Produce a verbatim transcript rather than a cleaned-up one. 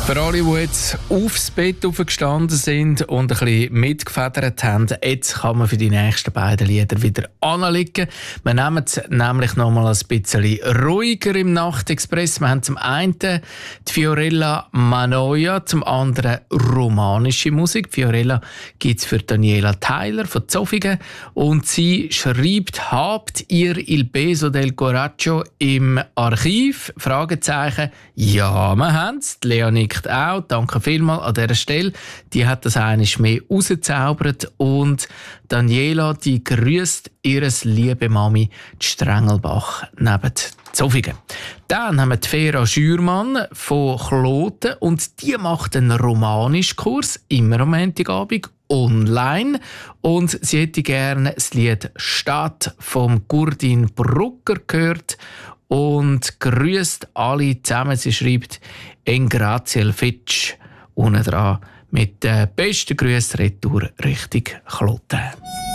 Für alle, die jetzt aufs Bett aufgestanden sind und ein bisschen mitgefedert haben, jetzt kann man für die nächsten beiden Lieder wieder anliegen. Wir nehmen es nämlich noch mal ein bisschen ruhiger im Nachtexpress. Wir haben zum einen die Fiorella Manoia, zum anderen romanische Musik. Die Fiorella gibt es für Daniela Tyler von Zofingen und sie schreibt: «Habt ihr Il Peso del Coraggio im Archiv?» Fragezeichen. Ja, wir haben es. Leonie auch. Danke vielmals an dieser Stelle. Die hat das einiges mehr rausgezaubert. Und Daniela, die grüßt ihres liebe Mami, die Strengelbach, neben Zofingen. Dann haben wir die Vera Schürmann von Kloten und die macht einen Romanischkurs, immer am Montagabend, online. Und sie hätte gerne das Lied «Stadt» vom Gurdin Brucker gehört und grüßt alle zusammen. Sie schreibt «Engraziel Fitsch» unten dran mit den besten Grüßen retour Richtung Kloten.